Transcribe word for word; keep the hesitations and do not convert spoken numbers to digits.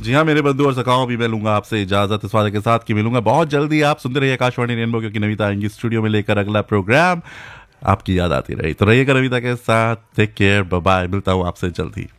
जी हाँ मेरे बंधु और सखाओं, भी मैं लूंगा आपसे इजाजत इस वादे के साथ कि मिलूंगा बहुत जल्दी। आप सुनते रहिए आकाशवाणी रेनबो, क्योंकि नविता आएंगी स्टूडियो में लेकर अगला प्रोग्राम। आपकी याद आती रही तो रहिएगा नविता के साथ। टेक केयर, बाय बाय, मिलता हूँ आपसे जल्दी।